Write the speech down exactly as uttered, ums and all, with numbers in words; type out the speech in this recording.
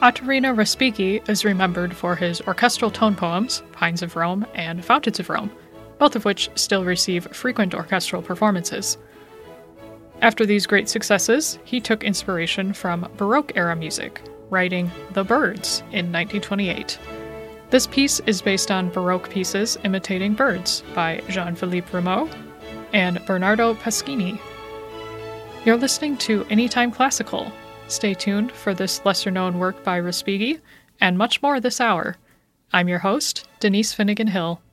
Ottorino Respighi is remembered for his orchestral tone poems, Pines of Rome and Fountains of Rome, both of which still receive frequent orchestral performances. After these great successes, he took inspiration from Baroque-era music, writing The Birds in nineteen twenty-eight. This piece is based on Baroque pieces imitating birds by Jean-Philippe Rameau and Bernardo Pasquini. You're listening to Anytime Classical. Stay tuned for this lesser-known work by Respighi and much more this hour. I'm your host, Denise Finnegan Hill.